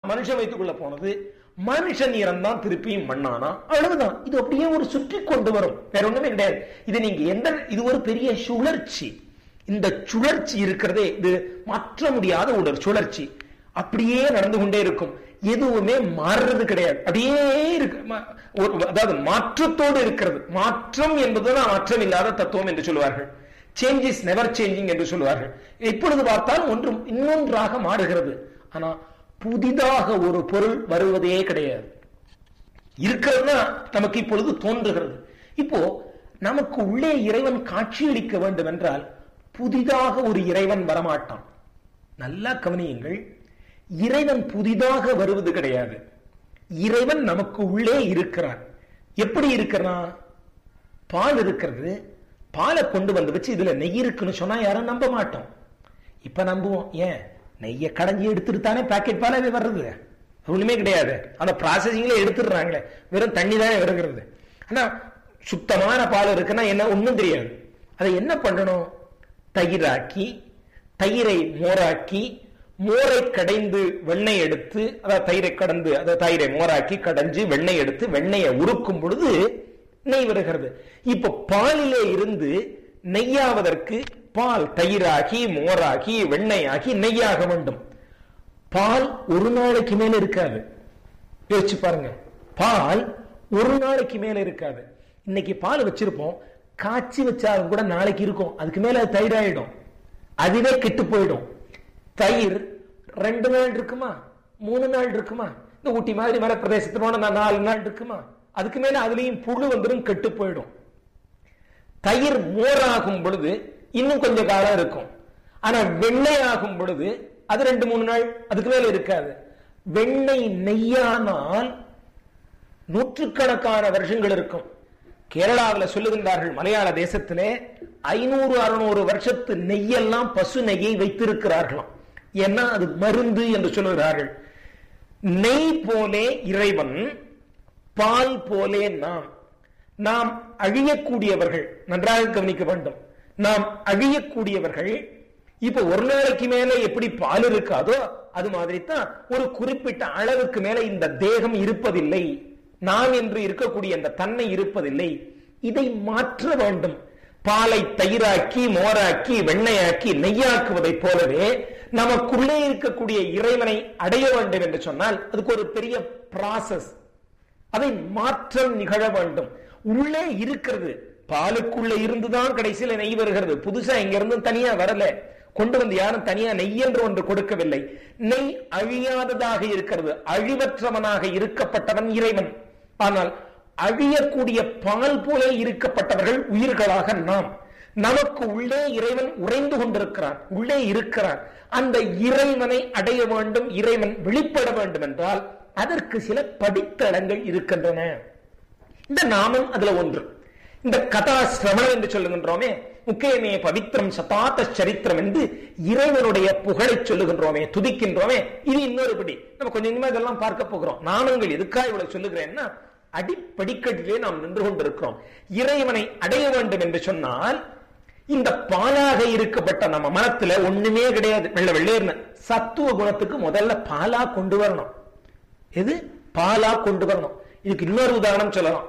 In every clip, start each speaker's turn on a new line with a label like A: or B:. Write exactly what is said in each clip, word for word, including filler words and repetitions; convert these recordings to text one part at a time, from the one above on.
A: மனுஷன் வைத்துக்குள்ள போனது, மனுஷன் இறந்தான் திருப்பியும் மண்ணானா, அவ்வளவுதான். இது அப்படியே ஒரு சுற்றி கொண்டு வரும், வேற ஒண்ணுமே கிடையாது. இது நீங்க எந்த இது ஒரு பெரிய சுழற்சி. இந்த சுழற்சி இருக்கிறதே இது மாற்ற முடியாத ஒரு சுழற்சி, அப்படியே நடந்து கொண்டே இருக்கும். எதுவுமே மாறுறது கிடையாது, அப்படியே இருக்கு. அதாவது மாற்றத்தோடு இருக்கிறது. மாற்றம் என்பதுதான் மாற்றம் இல்லாத தத்துவம் என்று சொல்லுவார்கள். சேஞ்ச் இஸ் நெவர் சேஞ்சிங் என்று சொல்லுவார்கள். இப்பொழுது பார்த்தால் ஒன்று இன்னொன்றாக மாறுகிறது. ஆனா புதிதாக ஒரு பொருள் வருவதே கிடையாது. இருக்கிறது நமக்கு இப்பொழுது தோன்றுகிறது. இப்போ நமக்கு உள்ளே இறைவன் காட்சியளிக்க வேண்டும் என்றால் புதிதாக ஒரு இறைவன் வரமாட்டான். நல்லா கவனியுங்கள், இறைவன் புதிதாக வருவது கிடையாது. இறைவன் நமக்கு உள்ளே இருக்கிறான். எப்படி இருக்கிறான்? பால் இருக்கிறது, பாலை கொண்டு வந்து வச்சு இதுல நெய் இருக்குன்னு சொன்னா யாரும் நம்ப மாட்டோம். இப்ப நம்புவோம். ஏன்? நெய்யை கடைஞ்சி எடுத்துட்டு தானே பாக்கெட் பாலாவே வர்றது. ஒண்ணுமே கிடையாது, அந்த ப்ராசஸிங்ல எடுத்துடுறாங்களே, வெறும் தண்ணி தானே வருகிறது. ஆனா சுத்தமான பால் இருக்குன்னா என்ன ஒண்ணும் தெரியாது. அதை என்ன பண்ணணும்? தயிராக்கி, தயிரை மோராக்கி, மோரை கடைந்து வெண்ணெய் எடுத்து, அதாவது தயிரை கடந்து, அதாவது தயிரை மோராக்கி கடைஞ்சு வெண்ணெய் எடுத்து வெண்ணெயை உருக்கும் பொழுது நெய் வருகிறது. இப்ப பாலிலே இருந்து நெய்யாவதற்கு பால் தயிராகி மோராகி வெண்ணெயாகி நெய்யாக வேண்டும். பால் ஒரு நாளைக்கு மேல இருக்காது. யோசிச்சு பாருங்க, பால் ஒரு நாளைக்கு மேல இருக்காது. இன்னைக்கு பால் வச்சிருப்போம், காய்ச்சி வச்சாலும் கூட நாளைக்கு இருக்கும், அதுக்கு மேல அது தயிராயிடும், அதுவே கெட்டு போயிடும். தயிர் ரெண்டு நாள் இருக்குமா, மூணு நாள் இருக்குமா? இந்த ஊட்டி மாதிரி மலை பிரதேசத்தோட நாலு நாள் இருக்குமா? அதுக்கு மேல அதுலயும் புழு வந்துடும், கெட்டு போயிடும். தயிர் மோராகும் பொழுது இன்னும் கொஞ்சம் காலம் இருக்கும். ஆனா வெண்ணெய் ஆகும் பொழுது அது ரெண்டு மூணு நாள், அதுக்கு மேல இருக்காது. வெண்ணெய் நெய்யானால் நூற்றுக்கணக்கான வருஷங்கள் இருக்கும். கேரளாவில் சொல்லுகின்றார்கள், மலையாள தேசத்திலே ஐநூறு அறுநூறு வருஷத்து நெய்யெல்லாம் பசு நெய்யை வைத்திருக்கிறார்களாம். ஏன்னா அது மருந்து என்று சொல்லுகிறார்கள். நெய் போலே இறைவன், பால் போலே நாம். நாம் அழியக்கூடியவர்கள், நன்றாக கவனிக்க வேண்டும். நாம் அழியக்கூடியவர்கள். இப்ப ஒரு நாளைக்கு மேல எப்படி பால் இருக்காதோ அது மாதிரி தான் ஒரு குறிப்பிட்ட அளவுக்கு மேல இந்த தேகம் இருப்பதில்லை, நாம் என்று இருக்கக்கூடிய இந்த தன்மை இருப்பதில்லை. இதை மாற்ற வேண்டும். பாலை தயிராக்கி மோராக்கி வெண்ணையாக்கி நெய்யாக்குவதை போலவே நமக்குள்ளே இருக்கக்கூடிய இறைவனை அடைய வேண்டும் என்று சொன்னால் அதுக்கு ஒரு பெரிய ப்ராசஸ், அதை மாற்றம் நிகழ வேண்டும். உள்ளே இருக்கிறது, பாலுக்குள்ள இருந்துதான் கடைசியில நெய் வருகிறது. புதுசா இங்க இருந்து தனியா வரல, கொண்டு வந்து யாரும் தனியா நெய் என்று ஒன்று கொடுக்கவில்லை. நெய் அழியாததாக இருக்கிறது, அழிவற்றவனாக இருக்கப்பட்டவன் இறைவன். ஆனால் அழியக்கூடிய பால் போல இருக்கப்பட்டவர்கள் உயிர்களாக நாம். நமக்கு உள்ளே இறைவன் உறைந்து கொண்டிருக்கிறான், உள்ளே இருக்கிறான். அந்த இறைவனை அடைய வேண்டும், இறைவன் வெளிப்பட வேண்டும் என்றால் அதற்கு சில படித்தளங்கள் இருக்கின்றன. இந்த நாமம் அதுல ஒன்று. இந்த கதா சிரவணம் என்று சொல்லுகின்றோமே, முக்கியமே பவித்திரம் சதாத சரித்திரம் என்று இறைவனுடைய புகழை சொல்லுகின்றோமே, துதிக்கின்றோமே, இது இன்னொரு படி. நம்ம கொஞ்சம் கொஞ்சமா இதெல்லாம் பார்க்க போகிறோம். நாமங்கள் எதுக்காக இவ்வளவு சொல்லுகிறேன்னா, அடிப்படிக்கட்டிலே நாம் நின்று கொண்டிருக்கிறோம். இறைவனை அடைய வேண்டும் என்று சொன்னால் இந்த பாலாக இருக்கப்பட்ட நம்ம மனத்துல ஒண்ணுமே கிடையாது, வெள்ள வெள்ளேர்னு. சத்துவ குணத்துக்கு முதல்ல பாலா கொண்டு வரணும். எது? பாலா கொண்டு வரணும். இதுக்கு இன்னொரு உதாரணம் சொல்லலாம்.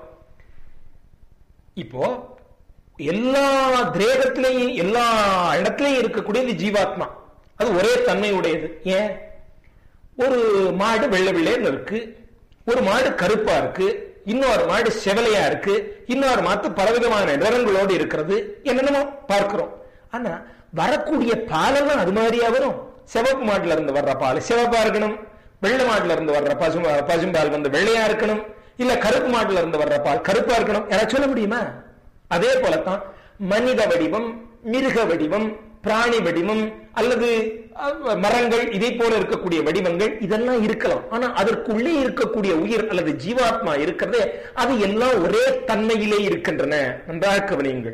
A: இப்போ எல்லா திரேகத்திலையும் எல்லா இடத்திலையும் இருக்கக்கூடியது ஜீவாத்மா, அது ஒரே தன்மை உடையது. ஏன்? ஒரு மாடு வெள்ளை வெள்ளேன்னு இருக்கு, ஒரு மாடு கருப்பா இருக்கு, இன்னொரு மாடு செவலையா இருக்கு, இன்னொரு மாத்து பலவிதமான நிறங்களோடு இருக்கிறது, என்னென்னமோ பார்க்கிறோம். ஆனா வரக்கூடிய பாலெல்லாம் அது மாதிரியா வரும்? சிவப்பு மாட்டுல இருந்து வர்ற பால் சிவப்பா இருக்கணும், வெள்ளை மாட்டுல இருந்து வர்ற பசு பசும்பால் வந்து வெள்ளையா இருக்கணும், இல்ல கருப்பு மாட்டுல இருந்து வர்ற பால் கருப்பா இருக்கணும். யாராவது சொல்ல முடியுமா? அதே போலத்தான் மனித வடிவம், மிருக வடிவம், பிராணி வடிவம் அல்லது மரங்கள், இதை போல இருக்கக்கூடிய வடிவங்கள் இதெல்லாம் இருக்கலாம். ஆனா அதற்குள்ளே இருக்கக்கூடிய உயிர் அல்லது ஜீவாத்மா இருக்கிறதே, அது எல்லாம் ஒரே தன்மையிலே இருக்கின்றன. நன்றாக கவனியுங்கள்,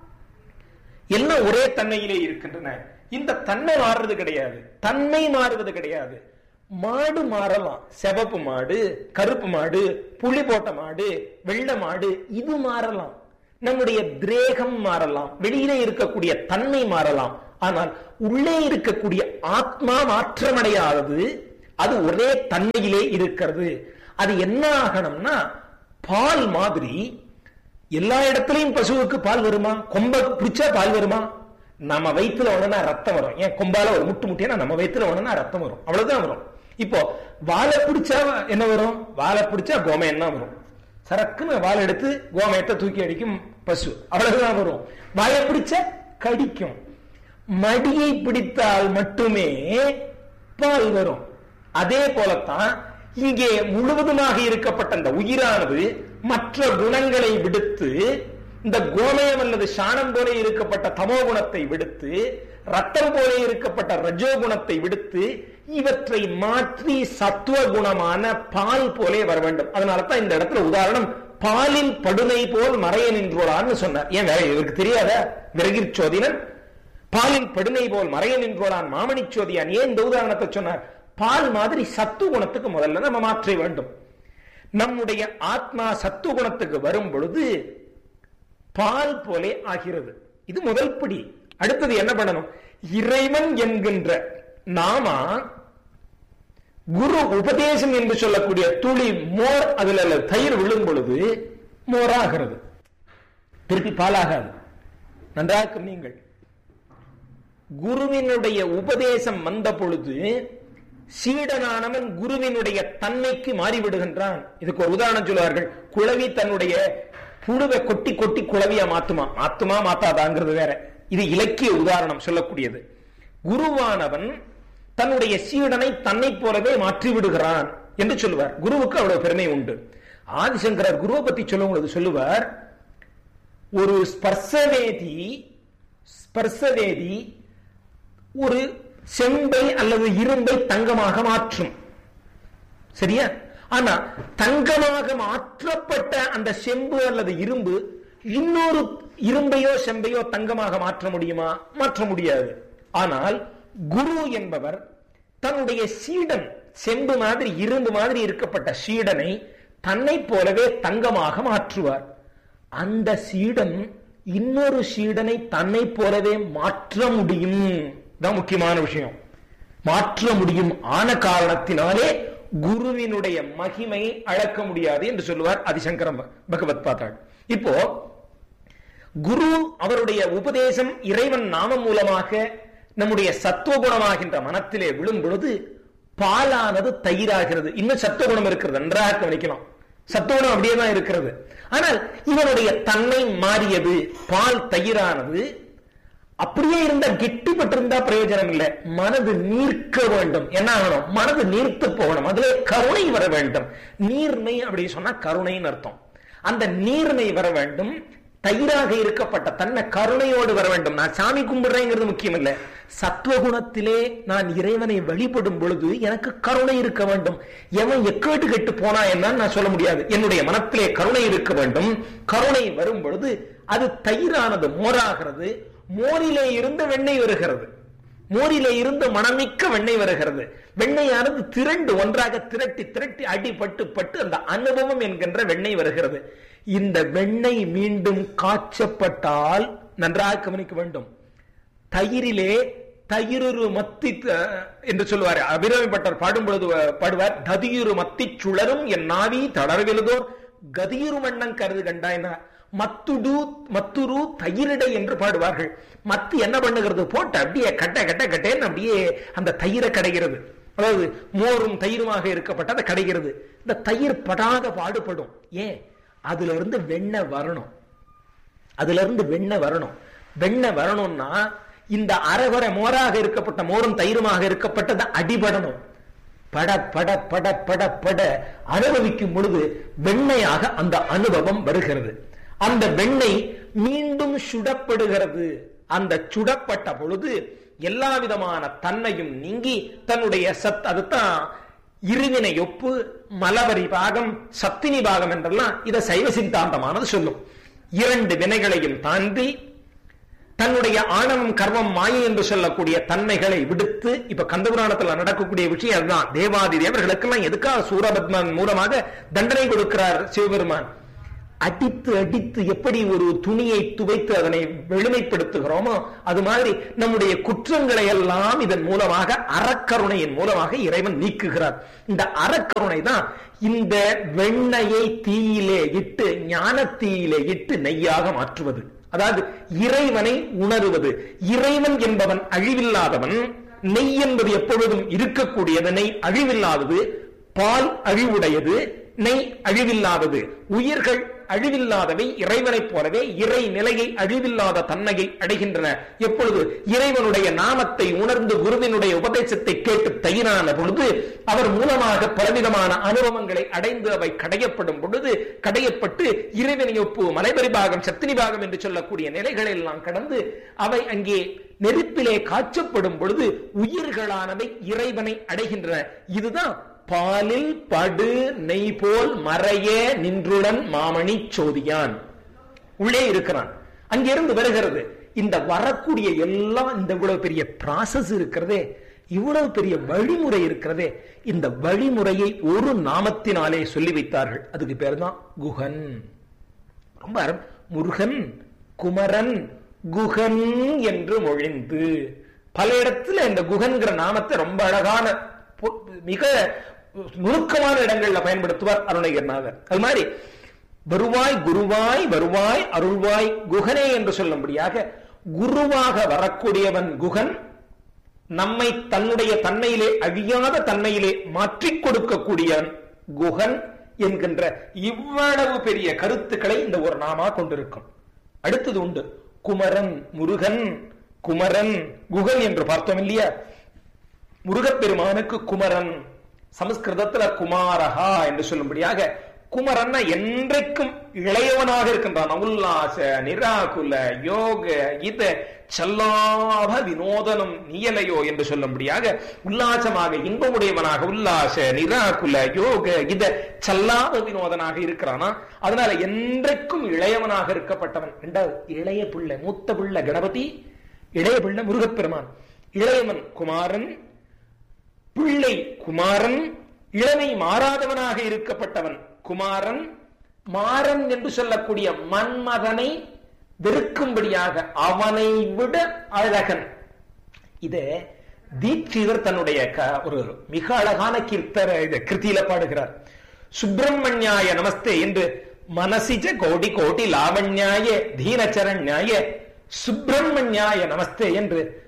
A: எல்லாம் ஒரே தன்மையிலே இருக்கின்றன. இந்த தன்மை மாறுறது கிடையாது, தன்மை மாறுவது கிடையாது. மாடு மாறலாம், சிவப்பு மாடு, கருப்பு மாடு, புலி போட்ட மாடு, வெள்ளை மாடு, இது மாறலாம். நம்முடைய திரேகம் மாறலாம், வெளியிலே இருக்கக்கூடிய தன்மை மாறலாம். ஆனால் உள்ளே இருக்கக்கூடிய ஆத்மா மாற்றமடையாதது, அது ஒரே தன்மையிலே இருக்கிறது. அது என்ன ஆகணும்னா பால் மாதிரி. எல்லா இடத்துலயும் பசுவுக்கு பால் வருமா? கொம்ப பிடிச்சா பால் வருமா? நம்ம வயிற்றுல ஒண்ணுனா ரத்தம் வரும். ஏன் கொம்பால ஒரு முட்டு முட்டினா நம்ம வயிற்றுல ஒண்ணுனா ரத்தம் வரும், அவ்வளவுதான் வரும். இப்போ வாழை பிடிச்சா என்ன வரும்? வாழை பிடிச்சா கோமயம் தான் வரும். சரக்குன்னு வாழை எடுத்து கோமயத்தை தூக்கி அடிக்கும் பசு, அவ்வளவுதான் வரும். வாயை பிடிச்ச கடிக்கும். மடியை பிடித்தால் மட்டுமே பால் வரும். அதே போலத்தான் இங்கே முழுவதுமாக இருக்கப்பட்ட அந்த உயிரானது மற்ற குணங்களை விடுத்து, இந்த கோமயம் அல்லது சாணம் போல இருக்கப்பட்ட தமோ குணத்தை விடுத்து, ரத்தம் போல இருக்கப்பட்ட ரஜோ குணத்தை விடுத்து, இவற்றை மாற்றி சத்துவ குணமான பால் போலே வர வேண்டும். அதனாலதான் இந்த இடத்துல உதாரணம் பாலில் படுனை போல் மறைய நின்றோடான்னு சொன்னார். ஏன் வேற இவருக்கு தெரியாத? விறகிற் சோதினன் பாலில் படுனை போல் மறைய நின்றோடான் மாமணி சோதியான். ஏன் இந்த உதாரணத்தை சொன்னார்? பால் மாதிரி சத்து குணத்துக்கு முதல்ல நம்ம மாற்ற வேண்டும். நம்முடைய ஆத்மா சத்து குணத்துக்கு வரும் பொழுது பால் போலே ஆகிறது. இது முதல் படி. அடுத்தது என்ன பண்ணணும்? இறைவன் என்கின்ற நாம குரு உபதேசம் என்று சொல்லக்கூடிய துளி மோர் அதுல தயிர் விழும் பொழுது மோராகிறது, திருப்பி பாலாகாது. நன்றாக நீங்கள் குருவினுடைய உபதேசம் வந்த பொழுது சீடனானவன் குருவினுடைய தன்மைக்கு மாறிவிடுகின்றான். இதுக்கு ஒரு உதாரணம் சொல்லுவார்கள். குளவி தன்னுடைய புழுவை கொட்டி கொட்டி குளவியா மாத்துமா? மாத்துமா மாத்தாதாங்கிறது வேற. இது இலக்கிய உதாரணம் சொல்லக்கூடியது. குருவானவன் தன்னுடைய சீடனை தன்னை போலவே மாற்றி விடுகிறான் என்று சொல்லுவார். குருவுக்கு அவ்வளவு பெருமை உண்டு. ஆதிசங்கரர் குருவை பத்தி சொல்லும்போது சொல்லுவார், ஒரு ஸ்பர்சவேதி ஸ்பர்சவேதி ஒரு செம்பை அல்லது இரும்பை தங்கமாக மாற்றும். சரியா? ஆனா தங்கமாக மாற்றப்பட்ட அந்த செம்பு அல்லது இரும்பு இன்னொரு இரும்பையோ செம்பையோ தங்கமாக மாற்ற முடியுமா? மாற்ற முடியாது. ஆனால் குரு என்பவர் தன்னுடைய சீடன், செம்பு மாதிரி இரும்பு மாதிரி இருக்கப்பட்ட சீடனை தன்னை போலவே தங்கமாக மாற்றுவார். அந்த சீடன் இன்னொரு சீடனை தன்னை போலவே மாற்ற முடியும். தான் முக்கியமான விஷயம். மாற்ற முடியும் ஆன காரணத்தினாலே குருவினுடைய மகிமை அளக்க முடியாது என்று சொல்லுவார் ஆதிசங்கர பகவத் பாதாள். இப்போ குரு அவருடைய உபதேசம் இறைவன் நாமம் மூலமாக நம்முடைய சத்துவகுணமாகின்ற மனத்திலே விழும் பொழுது பாலானது தயிராகிறது. இன்னும் சத்துவகுணம் இருக்கிறது, நன்றாக கவனிக்கலாம். சத்துவகுணம் அப்படியே தான் இருக்கிறது. ஆனால் இவனுடைய தன்மை மாறியது, பால் தயிரானது. அப்படியே இருந்தா கெட்டிப்பட்டிருந்தா பிரயோஜனம் இல்லை. மனது நீர்க்க வேண்டும். என்ன ஆகணும்? மனது நீர்த்து போகணும். அதுல கருணை வர வேண்டும். நீர்மை அப்படி சொன்னா கருணைன்னு அர்த்தம். அந்த நீர்மை வர வேண்டும். தயிராக இருக்கப்பட்ட தன்னை கருணையோடு வர வேண்டும். நான் சாமி கும்பிடுறேங்கிறது முக்கியம் இல்லை. சத்துவகுணத்திலே நான் இறைவனை வழிபடும் பொழுது எனக்கு கருணை இருக்க வேண்டும். எவன் எக்கேட்டு கெட்டு போனா என்னன்னு நான் சொல்ல முடியாது. என்னுடைய மனத்திலே கருணை இருக்க வேண்டும். கருணை வரும் பொழுது அது தயிரானது மோராகிறது. மோரிலே இருந்து வெண்ணெய் வருகிறது. மோரிலே இருந்து மணமிக்க வெண்ணெய் வருகிறது. வெண்ணெயானது திரண்டு ஒன்றாக திரட்டி திரட்டி அடிபட்டு பட்டு அந்த அனுபவம் என்கின்ற வெண்ணெய் வருகிறது. இந்த வெண்ணெய் மீண்டும் காய்ச்சப்பட்டால் நன்றாக கவனிக்க வேண்டும். தயிரிலே தயிருரு மத்தி என்று சொல்லுவார் அபிராமிப்பட்டர் பாடும் பொழுது பாடுவார், ததியுரு மத்தி சுழரும் என் நாவி தளர்விழுதோர் கதியுரு மண்ணம் கருது கண்டாயினா மத்துடு மத்துரு தயிரிடை என்று பாடுவார்கள். மத்தி என்ன பண்ணுகிறது? போட்டு அப்படியே கட்ட கட்ட கட்டேன்னு அப்படியே அந்த தயிரை கடைகிறது. அதாவது மோரும் தயிருமாக இருக்கப்பட்ட அதை கடைகிறது. இந்த தயிர் படாத பாடுபடும். ஏன்? அதுல இருந்து வெண்ணெய் வரணும். அதுல இருந்து வெண்ணெய் வரணும். வெண்ணெய் வரணும்னா இந்த அரைகுறை மோராக இருக்கப்பட்ட மோரும் தயிருமாக இருக்கப்பட்டது அடிபடணும். பட பட பட பட பட அனுபவிக்கும் பொழுது வெண்ணையாக அந்த அனுபவம் வருகிறது. அந்த வெண்ணெய் மீண்டும் சுடப்படுகிறது. அந்த சுடப்பட்ட பொழுது எல்லா விதமான தன்மையும் நீங்கி தன்னுடைய சத், அதுதான் இருவினை ஒப்பு, மலவரி பாகம், சத்தினி பாகம் என்றெல்லாம் இதை சைவ சித்தாந்தமானது சொல்லும். இரண்டு வினைகளையும் தாண்டி தன்னுடைய ஆணவம் கர்மம் மாயை என்று சொல்லக்கூடிய தன்மைகளை விடுத்து, இப்ப கந்தபுராணத்தில் நடக்கக்கூடிய விஷயம் அதுதான். தேவாதி தேவர்களுக்கெல்லாம் எதுக்காக சூரபத்மன் மூலமாக தண்டனை கொடுக்கிறார் சிவபெருமான்? அடித்து அடித்து எப்படி ஒரு துணியை துவைத்து அதனை வெளுமைப்படுத்துகிறோமோ அது மாதிரி நம்முடைய குற்றங்களை எல்லாம் இதன் மூலமாக அறக்கருணையின் மூலமாக இறைவன் நீக்குகிறார். இந்த அறக்கருணை தான் இந்த வெண்ணையை தீயிலே இட்டு ஞான தீயிலே இட்டு நெய்யாக மாற்றுவது. அதாவது இறைவனை உணருவது. இறைவன் என்பவன் அழிவில்லாதவன். நெய் என்பது எப்பொழுதும் இருக்கக்கூடியது. நெய் அழிவில்லாதது. பால் அழிவுடையது, நெய் அழிவில்லாதது. உயிர்கள் அழிவில்லாதவை. இறைவனைப் போலவே இறை நிலையை அழிவில்லாத தன்மையை அடைகின்றன. எப்பொழுது இறைவனுடைய நாமத்தை உணர்ந்து குருவினுடைய உபதேசத்தை கேட்டு தயிரான பொழுது அவர் மூலமாக பலவிதமான அனுபவங்களை அடைந்து அவை கடையப்படும் பொழுது கடையப்பட்டு இறைவனை ஒப்பு மலைபரிபாகம் சத்தினி பாகம் என்று சொல்லக்கூடிய நிலைகளை எல்லாம் கடந்து அவை அங்கே நெருப்பிலே காய்ச்சப்படும் பொழுது உயிர்களானவை இறைவனை அடைகின்றன. இதுதான் பாலில் படு நெய் போல் மறையே நின்றுடன் மாமணி சோதியான் உள்ளே இருக்கிறான். அங்கிருந்து வருகிறது இந்த வரக்கூடிய எல்லாம். இந்த இவ்வளவு பெரிய ப்ராசஸ் இருக்கிறதே, இவ்வளவு பெரிய வழிமுறை இருக்கிறதே, இந்த வழிமுறையை ஒரு நாமத்தினாலே சொல்லி வைத்தார்கள். அதுக்கு பேர் தான் குகன். ரொம்ப முருகன், குமரன், குகன் என்று மொழிந்து பல இடத்துல இந்த குகன்கிற நாமத்தை ரொம்ப அழகான மிக நுணுக்கமான இடங்கள்ல பயன்படுத்துவார் அருணகிரிநாதர். அது மாதிரி வருவாய் குருவாய் வருவாய் அருள்வாய் குகனே என்று சொல்லும்படியாக குருவாக வரக்கூடியவன் குகன். நம்மை தன்னுடைய தன்மையிலே அழியாத தன்மையிலே மாற்றிக் கொடுக்கக்கூடியவன் குகன் என்கின்ற இவ்வளவு பெரிய கருத்துக்களை இந்த ஒரு நாமா கொண்டிருக்கும். அடுத்தது உண்டு குமரன், முருகன், குமரன், குகன் என்று பார்த்தோம் இல்லையா? முருகப்பெருமானுக்கு குமரன், சமஸ்கிருதத்துல குமாரஹா என்று சொல்லும்படியாக குமரன் என்றைக்கும் இளையவனாக இருக்கின்றான். உல்லாச நிராகுல யோக இத செல்லாப வினோதனம் நீயலையோ என்று சொல்லும்படியாக உல்லாசமாக இன்பமுடையவனாக உல்லாச நிராகுல யோக இத செல்லாத வினோதனாக இருக்கிறானா. அதனால என்றைக்கும் இளையவனாக இருக்கப்பட்டவன். இரண்டாவது இளைய பிள்ளை, மூத்த பிள்ளை கணபதி, இளைய பிள்ளை முருகப்பெருமான். இளையவன் குமாரன், பிள்ளை குமாரன், இளமை மாறாதவனாக இருக்கப்பட்டவன் குமாரன். மாறன் என்று சொல்லக்கூடிய மன்மதனை வெறுக்கும்படியாக அவனை விட அழகன். இத தீட்சிதர் தன்னுடைய ஒரு மிக அழகான கீர்த்தர கிருத்தியில பாடுகிறார். சுப்பிரமணியாய நமஸ்தே என்று மனசிஜ கோடி கோடி லாவண்யாய தீனச்சரண்யாய சுப்பிரமணியாய நமஸ்தே என்று